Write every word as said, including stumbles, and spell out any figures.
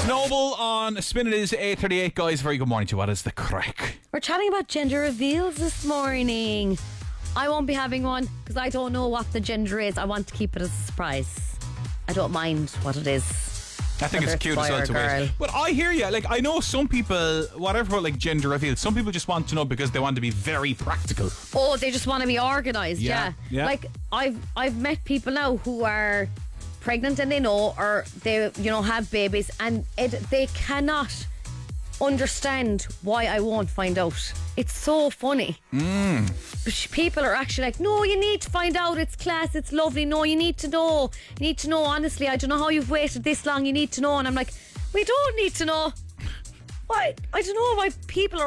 Noble on Spin. It is eight thirty-eight, guys. Very good morning to you. What is the crack? We're chatting about gender reveals this morning. I won't be having one because I don't know what the gender is. I want to keep it as a surprise. I don't mind what it is. I think Whether it's cute it's as boy well or to girl. wait. But I hear you. Like, I know some people, whatever about like gender reveals, some people just want to know because they want to be very practical. Oh, they just want to be organised. Yeah, Yeah. yeah. Like I've I've met people now who are pregnant and they know, or they you know have babies, and it, they cannot understand why I won't find out. It's so funny. Mm. People are actually like, no, you need to find out. It's class. It's lovely. No, you need to know. You need to know. Honestly, I don't know how you've waited this long. You need to know. And I'm like, we don't need to know. Why? I don't know why people are